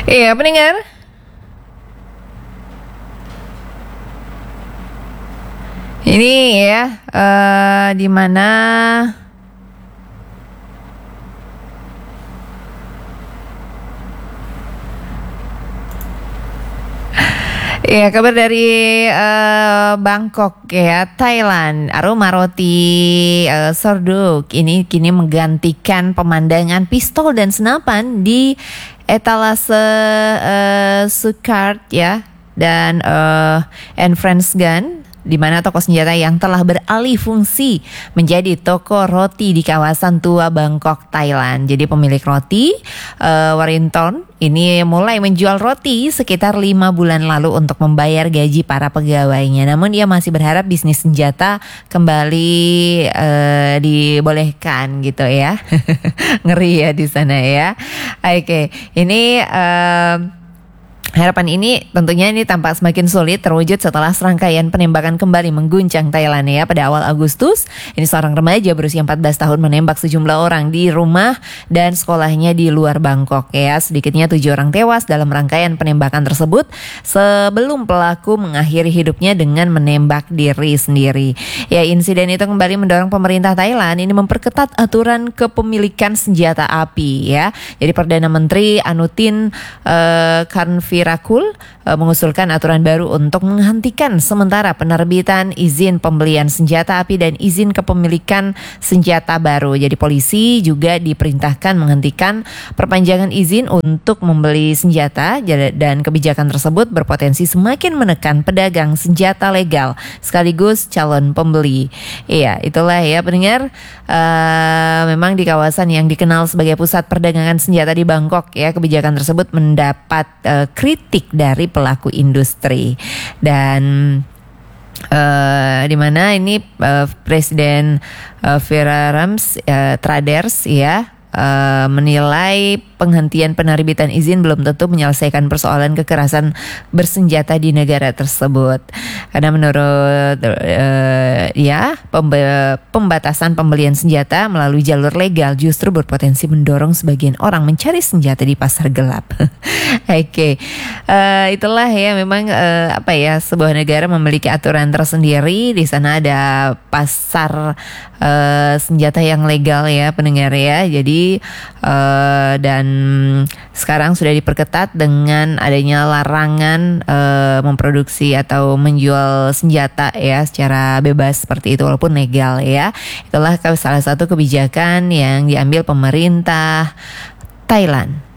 Iya, pendengar. Ini ya, di mana ya, kabar dari Bangkok ya, Thailand. Aroma roti sorduk ini kini menggantikan pemandangan pistol dan senapan di etalase Sukart ya, dan and Friends Gun, di mana toko senjata yang telah beralih fungsi menjadi toko roti di kawasan tua Bangkok, Thailand. Jadi pemilik roti, Warrington, ini mulai menjual roti sekitar 5 bulan lalu untuk membayar gaji para pegawainya. Namun dia masih berharap bisnis senjata kembali dibolehkan gitu ya. Ngeri ya di sana ya. Oke, ini harapan ini tentunya ini tampak semakin sulit terwujud setelah serangkaian penembakan kembali mengguncang Thailand ya. Pada awal Agustus, ini seorang remaja berusia 14 tahun menembak sejumlah orang di rumah dan sekolahnya di luar Bangkok ya. Sedikitnya 7 orang tewas dalam rangkaian penembakan tersebut sebelum pelaku mengakhiri hidupnya dengan menembak diri sendiri. Ya, insiden itu kembali mendorong pemerintah Thailand ini memperketat aturan kepemilikan senjata api ya. Jadi Perdana Menteri Anutin Karnvirakul mengusulkan aturan baru untuk menghentikan sementara penerbitan izin pembelian senjata api dan izin kepemilikan senjata baru. Jadi polisi juga diperintahkan menghentikan perpanjangan izin untuk membeli senjata, dan kebijakan tersebut berpotensi semakin menekan pedagang senjata legal sekaligus calon pembeli. Iya, itulah ya pendengar, memang di kawasan yang dikenal sebagai pusat perdagangan senjata di Bangkok ya, kebijakan tersebut mendapat kritik dari pelaku industri. Dan di mana ini Presiden Veerarams Traders ya menilai penghentian penerbitan izin belum tentu menyelesaikan persoalan kekerasan bersenjata di negara tersebut. Karena menurut pembatasan pembelian senjata melalui jalur legal justru berpotensi mendorong sebagian orang mencari senjata di pasar gelap. Oke, itulah ya memang sebuah negara memiliki aturan tersendiri. Di sana ada pasar senjata yang legal ya pendengar ya. Jadi dan sekarang sudah diperketat dengan adanya larangan memproduksi atau menjual senjata ya secara bebas seperti itu walaupun legal ya. Itulah salah satu kebijakan yang diambil pemerintah Thailand.